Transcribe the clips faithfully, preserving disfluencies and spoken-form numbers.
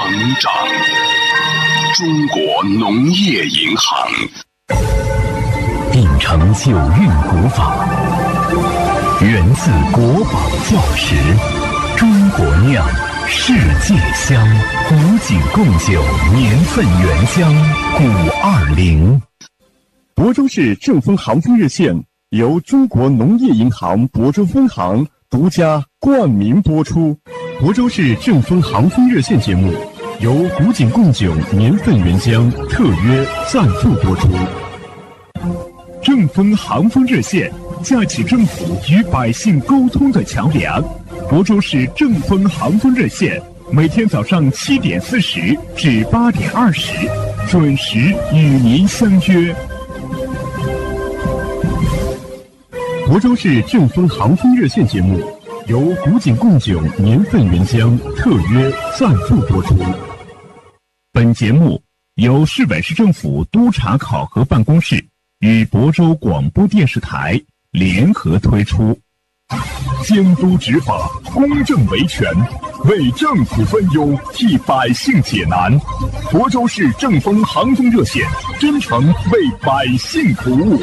长，中国农业银行秉承九韵古法，源自国宝教识，中国酿，世界香，古井贡酒，年份原浆，古二零。 亳州市正丰航风热线由中国农业银行亳州分行独家冠名播出。亳州市正丰航风热线节目由古井贡酒年份原浆特约赞助播出。正丰航风热线架起政府与百姓沟通的桥梁。亳州市正丰航风热线每天早上七点四十至八点二十准时与您相约。亳州市正丰航风热线节目由古井贡酒年份原浆特约赞助播出。本节目由市委市政府督察考核办公室与亳州广播电视台联合推出。监督执法，公正维权，为政府分忧，替百姓解难。亳州市正丰航风热线真诚为百姓服务。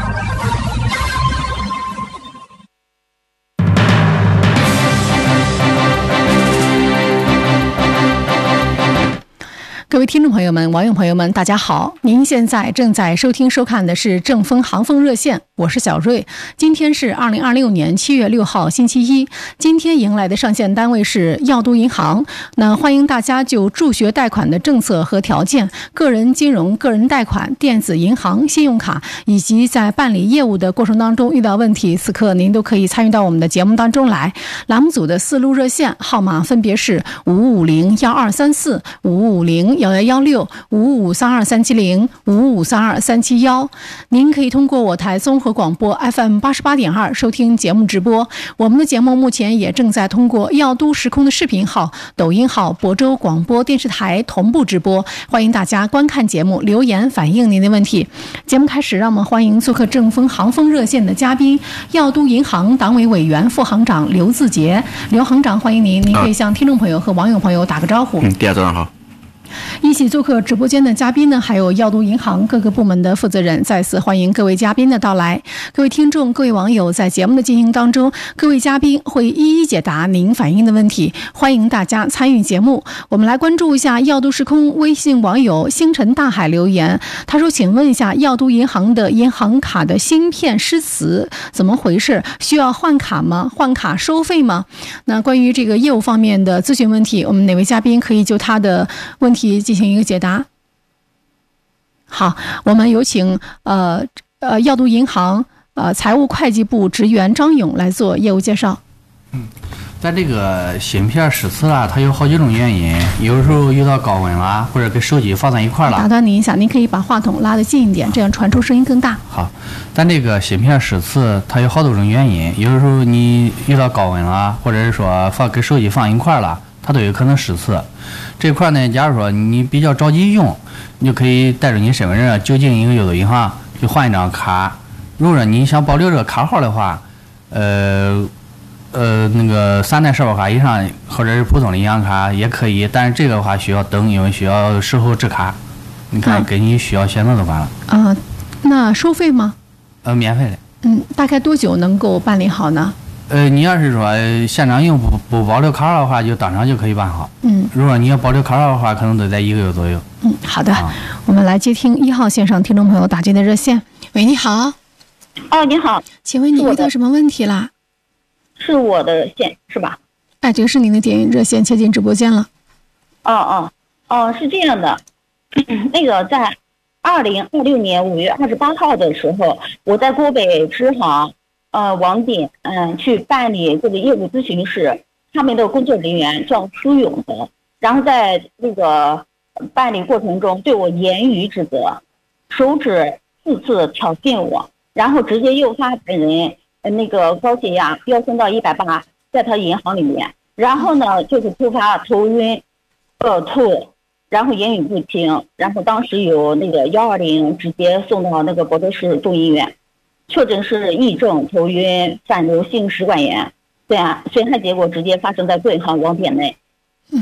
各位听众朋友们、网友朋友们，大家好！您现在正在收听、收看的是正丰航风热线，我是小瑞。今天是二零二六年七月六号，星期一。今天迎来的上线单位是药都银行。那欢迎大家就助学贷款的政策和条件、个人金融、个人贷款、电子银行、信用卡，以及在办理业务的过程当中遇到问题，此刻您都可以参与到我们的节目当中来。栏目组的四路热线号码分别是五五零幺二三四、五五零幺幺幺六、五五三二三七零、五五三二三七幺。您可以通过我台综合广播 F M 八十八点二收听节目直播。我们的节目目前也正在通过药都时空的视频号、抖音号、亳州广播电视台同步直播，欢迎大家观看节目，留言反映您的问题。节目开始，让我们欢迎做客正丰航风热线的嘉宾，药都银行党委委员、副行长刘自杰。刘行长，欢迎您，您可以向听众朋友和网友朋友打个招呼。 嗯，大家早上好。 一起做客直播间的嘉宾呢，还有药都银行各个部门的负责人，再次欢迎各位嘉宾的到来。各位听众、各位网友，在节目的进行当中，各位嘉宾会一一解答您反映的问题，欢迎大家参与节目。我们来关注一下药都时空微信网友星辰大海留言，他说：“请问一下，药都银行的银行卡的芯片失磁怎么回事？需要换卡吗？换卡收费吗？”那关于这个业务方面的咨询问题，我们哪位嘉宾可以就他的问题进行一个解答？好，我们有请呃呃药都银行呃财务会计部职员张勇来做业务介绍。 嗯，咱这个芯片失磁啦，它有好几种原因，有时候遇到高温啦，或者跟手机放在一块了。 打断您一下，您可以把话筒拉得近一点，这样传出声音更大。 好，咱这个芯片失磁，它有好多种原因，有时候你遇到高温啦，或者是说放跟手机放一块了，它都有可能失磁。这块呢，假如说你比较着急用，你就可以带着你身份证就近一个药都银行去换一张卡。如果说你想保留这个卡号的话，呃呃那个三代社保卡以上或者是普通的银行卡也可以，但是这个的话需要等，因为需要事后制卡。你看，给你需要选择就完了。 啊、呃，那收费吗？ 呃，免费的。 嗯，大概多久能够办理好呢？ 呃，你要是说现场用不不保留卡号的话，就当场就可以办好。 嗯， 如果你要保留卡号的话，可能得在一个月左右。 嗯，好的， 啊、 我们来接听一号线上听众朋友打进的热线。喂，你好。 哦，你好， 请问你遇到什么问题啦？ 是我的线是吧？ 哎，这个是您的电热线，切进直播间了。 哦哦哦，是这样的，那个在二零二六年五月二十八号的时候，我在郭北支行。呃，网点嗯、呃、去办理这个业务咨询室，上面的工作人员叫苏勇的，然后在那个办理过程中对我言语指责，手指四次挑衅我，然后直接诱发本人呃那个高血压飙升到一百八，在他银行里面，然后呢就是突发头晕、恶吐，然后言语不清，然后当时有那个幺二零直接送到那个亳州市中医院。确诊是癔症、头晕、反流性食管炎，对啊，损害结果直接发生在贵行网点内。 嗯，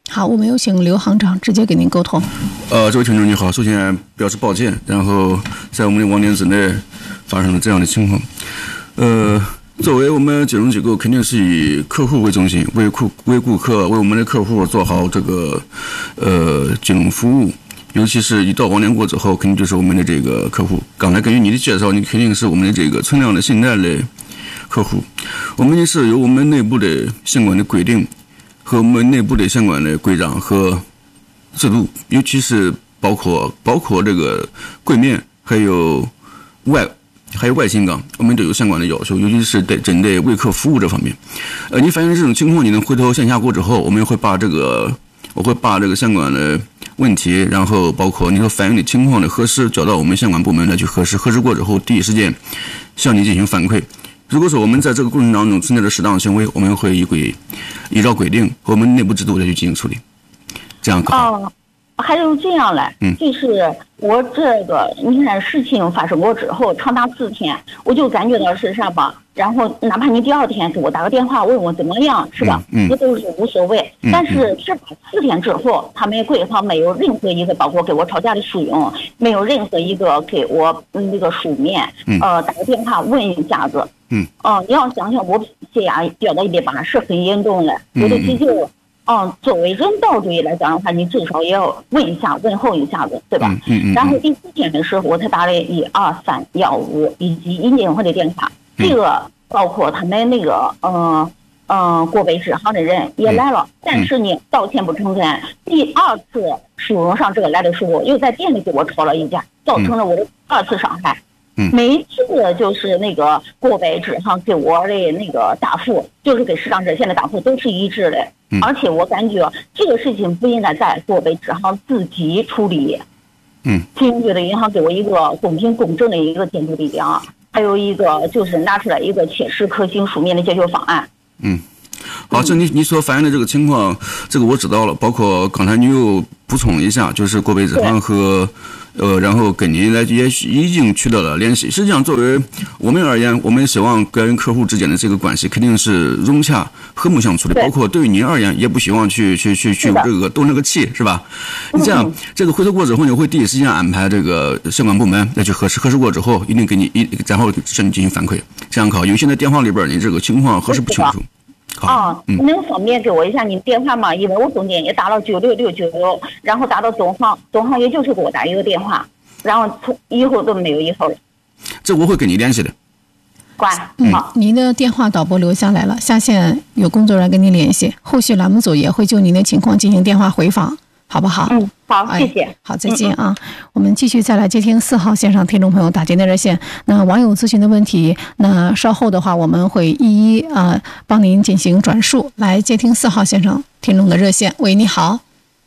好，我们有请刘行长直接给您沟通。 呃，这位听众你好，首先表示抱歉，然后在我们的网点之内发生了这样的情况。呃，作为我们金融机构，肯定是以客户为中心，为顾为顾客为我们的客户做好这个呃金融服务。尤其是一到网点过之后，肯定就是我们的这个客户。刚才根据你的介绍，你肯定是我们的这个存量的信贷类客户。我们也是有我们内部的相关的规定和我们内部的相关的规章和制度，尤其是包括包括这个柜面还有外还有外信港，我们都有相关的要求，尤其是对针对为客服务这方面。呃，你反映这种情况，你能回头线下过之后，我们会把这个我会把这个相关的问题，然后包括你所反映的情况的核实，交到我们相关部门来去核实，核实过之后，第一时间向你进行反馈。如果说我们在这个过程当中存在着适当的行为，我们会依规依照规定和我们内部制度来去进行处理，这样可好？ 哦，还有这样嘞， 嗯， 就是我这个，你看事情发生过之后，长达四天，我就感觉到是啥吧。然后哪怕你第二天给我打个电话问我怎么样，是吧？ 嗯， 这都是无所谓。 嗯、 但是是吧？四天之后，他们柜方没有任何一个包括给我吵架的书用，没有任何一个给我那个书面，呃，打个电话问一下子。 嗯。 哦、呃，你要想想，我血压飙到一百八是很严重的，我的急救。嗯，作为人道主义来讲的话，你至少也要问一下、问候一下子，对吧？ 嗯嗯。 然后第四天的时候，我才打了一二三幺五以及银电话的电话，这个包括他们那个呃呃国北支行的人也来了，但是呢道歉不承认。第二次使用上这个来的时候，又在店里给我吵了一架，造成了我的二次伤害。 嗯， 每一次就是那个国北支行给我的那个答复，就是给市场热线的答复都是一致的。 嗯， 而且我感觉这个事情不应该在国北支行自己处理。 嗯， 坚决的银行给我一个公平公正的一个监督力量，还有一个就是拿出来一个切实可行书面的解决方案。 嗯。好，这你你所反映的这个情况，这个我知道了。包括刚才你又补充一下，就是国北支行和呃，然后跟您来也已经取得了联系。实际上，作为我们而言，我们希望跟客户之间的这个关系肯定是融洽、和睦相处的。包括对于您而言，也不希望去去去去这个动这个气，是吧？你这样，这个回头过之后，你会第一时间安排这个相关部门来去核实，核实过之后，一定给你一然后向你进行反馈，这样好。因为现在电话里边你这个情况核实不清楚。 啊，嗯、能方便给我一下你电话吗？因为我中间也打了九六六九六，然后打到总行，总行也就是给我打一个电话，然后从以后都没有以后了。 这我会跟你联系的。 乖， 嗯，您的电话导播留下来了，下线有工作人员跟您联系，后续栏目组也会就您的情况进行电话回访，好不好？ 嗯，好，谢谢。 哎、好，再见啊！嗯、我们继续再来接听四号线上听众朋友打进的热线。那网友咨询的问题，那稍后的话我们会一一啊、呃、帮您进行转述。来接听四号线上听众的热线。喂，你好。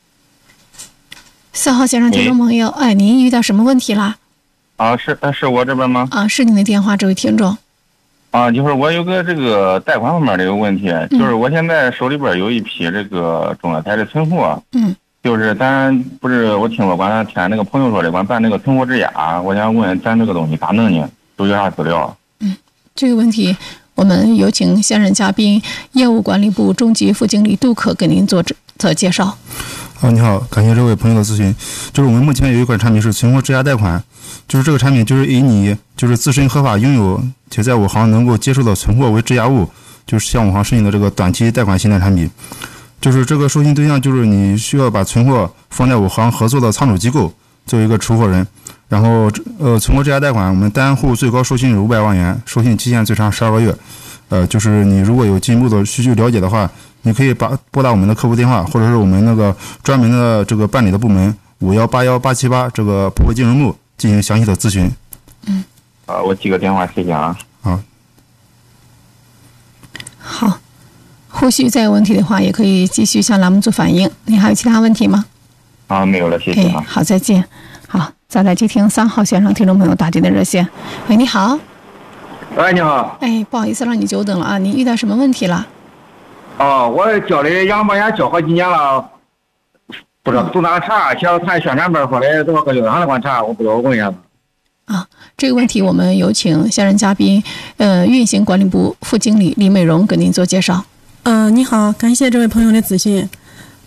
四号线上听众朋友，哎，您遇到什么问题啦？ 啊，是是我这边吗？ 啊，是您的电话，这位听众。 啊，就是我有个这个贷款方面的一个问题， 嗯、 就是我现在手里边有一批这个中国台的存货， 嗯， 就是咱不是我听我管听那个朋友说的，管办那个存货质押，我想问咱这个东西咋弄呢？都有啥资料？ 嗯，这个问题我们有请现任嘉宾业务管理部中级副经理杜可给您做做介绍。 啊，你好，感谢这位朋友的咨询。就是我们目前有一款产品是存货质押贷款，就是这个产品就是以你就是自身合法拥有且在我行能够接受的存货为质押物，就是向我行申请的这个短期贷款信贷产品。就是这个授信对象就是你需要把存货放在我行合作的仓储机构作为一个出货人，然后呃存货质押贷款我们单户最高授信是五百万元，授信期限最长十二个月。呃，就是你如果有进一步的需求了解的话，你可以把拨打我们的客服电话，或者是我们那个专门的这个办理的部门五幺八幺八七八这个普惠金融部进行详细的咨询。 嗯，啊，我记个电话，谢谢啊。 好。 好，后续再有问题的话，也可以继续向栏目组反映。您还有其他问题吗？ 啊，没有了，谢谢啊。 哎、好，再见。好，再来接听三号线上听众朋友打进的热线。喂，你好。 喂，你好。 哎，不好意思让你久等了啊，您遇到什么问题了？ 哦，我交的养保险交好几年了，不知道从哪查，想看宣传本说的多少个月上那块查，我不知道，我问一下子。 啊，这个问题我们有请现任嘉宾，呃，运行管理部副经理李美荣给您做介绍。 呃，你好，感谢这位朋友的咨询。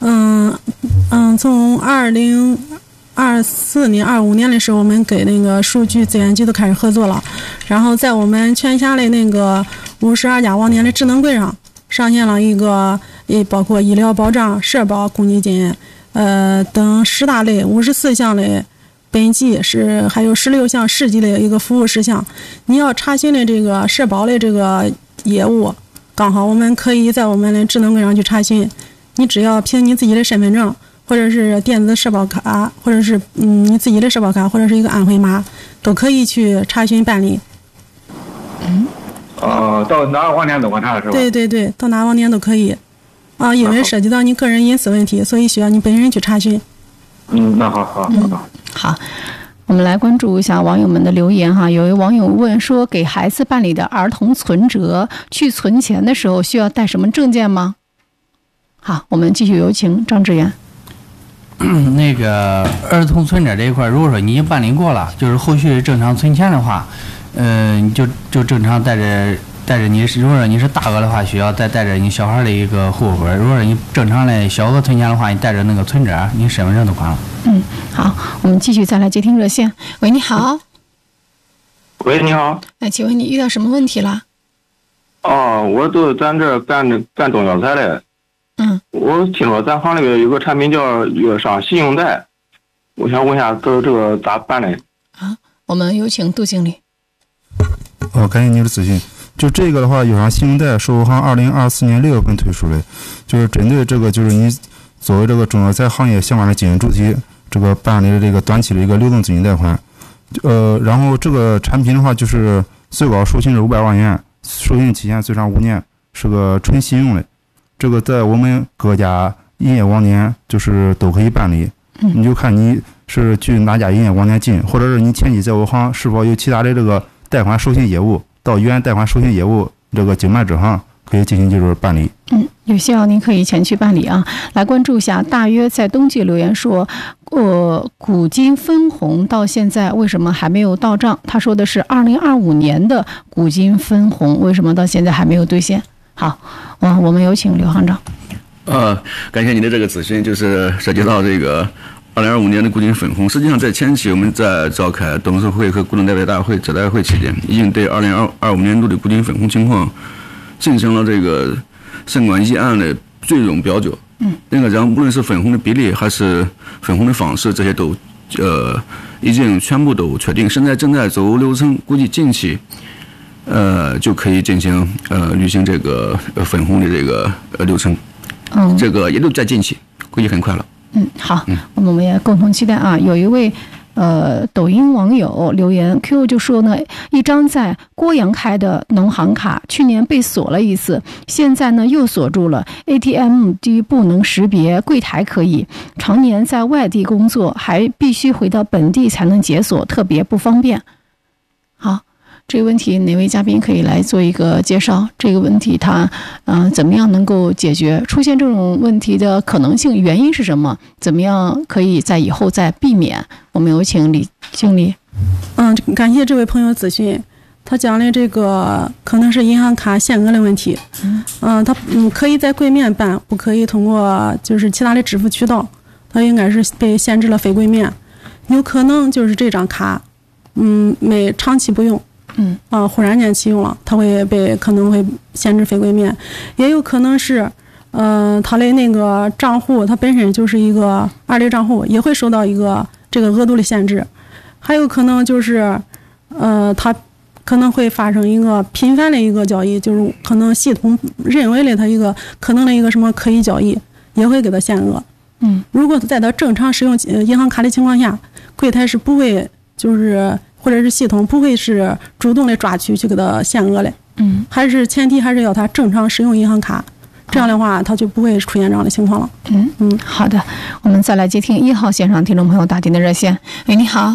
嗯嗯，从二零二四年、二五年的时候，我们给那个数据资源局都开始合作了。然后在我们全辖的那个五十二家网点的智能柜上，上线了一个，也包括医疗保障、社保、公积金，呃等十大类五十四项的本级是，还有十六项市级的一个服务事项。你要查询的这个社保的这个业务，刚好我们可以在我们的智能柜上去查询。你只要凭你自己的身份证，或者是电子社保卡，或者是嗯你自己的社保卡，或者是一个安徽码，都可以去查询办理。 嗯。哦，到哪个网点都管查是吧？ 对对对，到哪个网点都可以。啊，因为涉及到你个人隐私问题，所以需要你本人去查询。 嗯，那好好好。 嗯，好。我们来关注一下网友们的留言哈。有位网友问说，给孩子办理的儿童存折，去存钱的时候需要带什么证件吗？好，我们继续有请张志远。 那个儿童存折这一块，如果说你办理过了，就是后续正常存钱的话，嗯、呃，你就就正常带着带着你，如果说你是大额的话，需要再带着你小孩的一个户口本；如果说你正常的小额存钱的话，你带着那个存折，你身份证都管了。 嗯，好，我们继续再来接听热线。喂，你好。 喂，你好。 哎，请问你遇到什么问题了？ 哦，我都咱这干干中药材的。 嗯。 我听说咱行里边有个产品叫月上信用贷，我想问一下，这这个咋办呢？ 啊，我们有请杜经理。 哦，感谢您的咨询。就这个的话，月上信用贷是我行二零二四年六月份推出的，就是针对这个，就是你作为这个中药材行业相关的经营主体，这个办理的这个短期的一个流动资金贷款。呃，然后这个产品的话，就是最高授信是五百万元，授信期限最长五年，是个纯信用的。这个在我们各家营业网点就是都可以办理，你就看你是去哪家营业网点进，或者是你前期在我行是否有其他的这个贷款授信业务，到原贷款授信业务这个经办支行可以进行就是办理。 嗯，有需要您可以前去办理啊。来关注一下，大约在冬季留言说，呃，股金分红到现在为什么还没有到账？他说的是二零二五年的股金分红，为什么到现在还没有兑现？好，我我们有请刘行长。 呃，感谢您的这个咨询，就是涉及到这个二零二五年的股金分红。实际上，在前期我们在召开董事会和股东代表大会、招待会期间，已经对二零二五年度的股金分红情况进行了这个相关议案的最终表决。嗯，那个讲，无论是分红的比例还是分红的方式，这些都呃已经全部都确定，现在正在走流程，估计近期。呃，就可以进行呃履行这个呃分红的这个呃流程，嗯，这个也都在近期，估计很快了。 嗯，好，嗯、我们也共同期待啊。有一位呃抖音网友留言 ，Q 就说呢，一张在郭阳开的农行卡，去年被锁了一次，现在呢又锁住了 ，A T M 机不能识别，柜台可以，常年在外地工作，还必须回到本地才能解锁，特别不方便。好。这个问题哪位嘉宾可以来做一个介绍？这个问题它嗯、呃、怎么样能够解决？出现这种问题的可能性原因是什么？怎么样可以在以后再避免？我们有请李经理。 嗯，感谢这位朋友咨询。他讲的这个可能是银行卡限额的问题。嗯，嗯他嗯可以在柜面办，不可以通过就是其他的支付渠道。他应该是被限制了非柜面，有可能就是这张卡嗯没长期不用。嗯啊，忽然间启用了，它会被可能会限制非柜面，也有可能是，呃，它的那个账户它本身就是一个二类账户，也会受到一个这个额度的限制，还有可能就是，呃，它可能会发生一个频繁的一个交易，就是可能系统认为了它一个可能的一个什么可疑交易，也会给它限额。嗯，如果在它正常使用银行卡的情况下，柜台是不会就是。或者是系统不会是主动的抓取去给他限额的，嗯，还是前提还是要他正常使用银行卡，这样的话他就不会出现这样的情况了。 嗯嗯，好的，我们再来接听一号线上听众朋友打进的热线。喂，你好。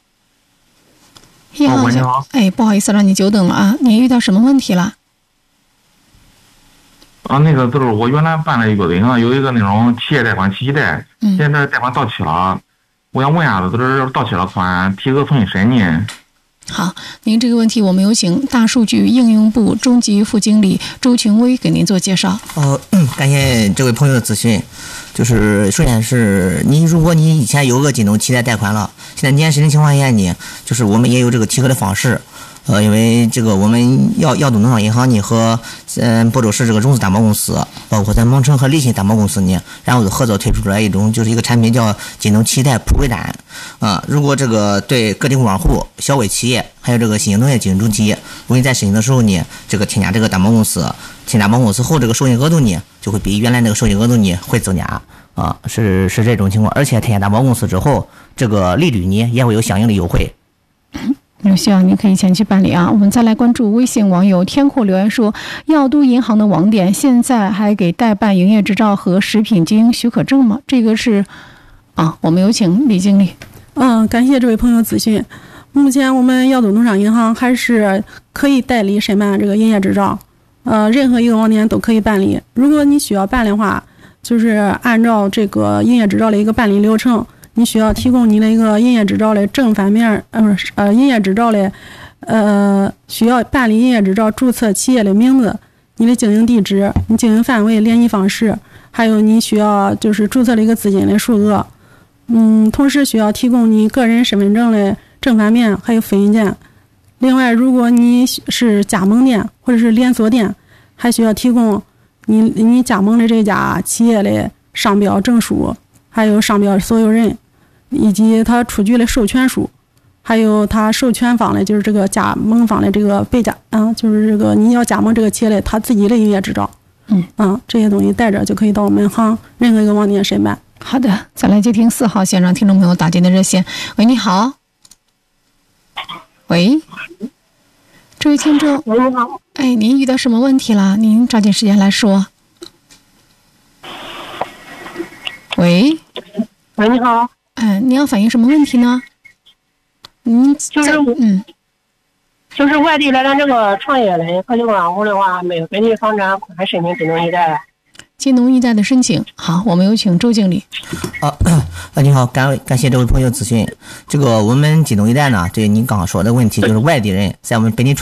一号线，哦、哎，不好意思让你久等了啊，你遇到什么问题了？ 啊，那个就是我原来办了一个银行有一个那种企业贷款期息贷，嗯，现在贷款到期了。我想问一下子，就是到期了款提额重新审呢？ 好，您这个问题我们有请大数据应用部中级副经理周群威给您做介绍。 哦，嗯，感谢这位朋友的咨询。 就是首先是你如果你以前有个金融期贷贷款了，现在年审的情况下呢，就是我们也有这个提核的方式。呃，因为这个我们耀耀东农商银行呢和嗯亳州市这个融资担保公司，包括咱蒙城和立信担保公司呢，然后合作推出出来一种就是一个产品叫金融期贷普惠单啊、呃。如果这个对个体工商户、小微企业还有这个新型农业经营主体，如果你在申请的时候呢，这个添加这个担保公司，添加担保公司后，这个授信额度呢就会比原来那个授信额度呢会增加啊、呃，是是这种情况。而且添加担保公司之后，这个利率呢也会有相应的优惠。 有需要你可以前去办理啊。我们再来关注微信网友天库留言说，耀都银行的网点现在还给代办营业执照和食品经营许可证吗？这个是啊，我们有请李经理。 嗯，感谢这位朋友咨询。目前我们耀都农商银行还是可以代理申办这个营业执照，呃，任何一个网点都可以办理。如果你需要办的话，就是按照这个营业执照的一个办理流程。你需要提供你的一个营业执照的正反面，呃，不是，呃，营业执照的，呃，需要办理营业执照注册企业的名字、你的经营地址、你经营范围、联系方式，还有你需要就是注册的一个资金的数额，嗯，同时需要提供你个人身份证的正反面，还有复印件。另外，如果你是加盟店或者是连锁店，还需要提供你你加盟的这家企业的商标证书，还有商标所有人。以及他出具的授权书，还有他授权方的，就是这个加盟方的这个被加，啊，就是这个你要加盟这个企业的他自己的营业执照， 嗯， 啊，这些东西带着就可以到我们行任何一个网点申办。 好的，再来接听四号线上听众朋友打进的热线。喂，你好。喂，这位听众， 喂，你好。 哎，您遇到什么问题了？您抓紧时间来说。喂。 喂，你好。 嗯，你要反映什么问题呢？嗯， 就是嗯， 就是外地来咱这个创业的个体工商户的话，没有本地房产款申请金融一贷。 金融一贷的申请，好，我们有请周经理。 啊，啊，你好，感感谢这位朋友咨询。这个我们金融一贷呢，对您刚刚说的问题，就是外地人在我们本地创